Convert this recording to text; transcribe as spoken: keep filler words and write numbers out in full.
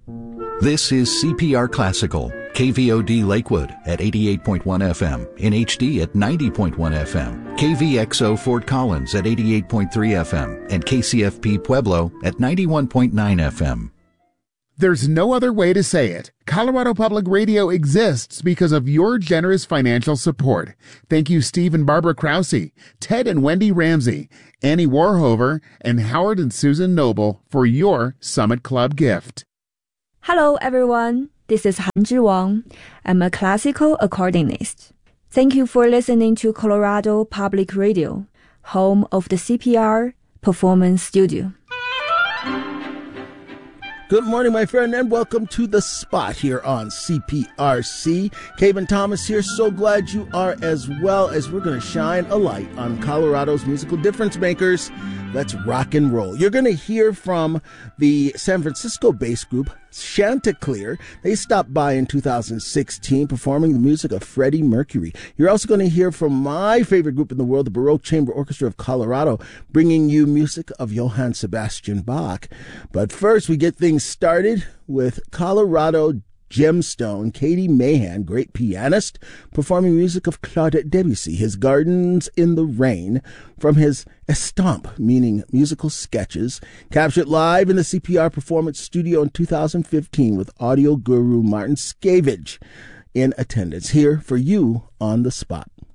This is C P R Classical, K V O D Lakewood at eighty-eight point one F M, in H D at ninety point one F M, K V X O Fort Collins at eighty-eight point three F M, and K C F P Pueblo at ninety-one point nine F M. There's no other way to say it. Colorado Public Radio exists because of your generous financial support. Thank you, Steve and Barbara Krause, Ted and Wendy Ramsey, Annie Warhover, and Howard and Susan Noble for your Summit Club gift. Hello, everyone. This is Han Zhi Wang. I'm a classical accordionist. Thank you for listening to Colorado Public Radio, home of the C P R Performance Studio. Good morning, my friend, and welcome to The Spot here on C P R C. Kevin Thomas here. So glad you are as well, as we're going to shine a light on Colorado's musical difference makers. Let's rock and roll. You're going to hear from the San Francisco-based group Chanticleer. They stopped by in two thousand sixteen performing the music of Freddie Mercury. You're also going to hear from my favorite group in the world, the Baroque Chamber Orchestra of Colorado, bringing you music of Johann Sebastian Bach. But first, we get things started with Colorado gemstone Katie Mahan, great pianist, performing music of Claude Debussy, his Gardens in the Rain, from his Estampe, meaning musical sketches, captured live in the C P R Performance Studio in two thousand fifteen with audio guru Martin Scavage in attendance. Here for you on The Spot.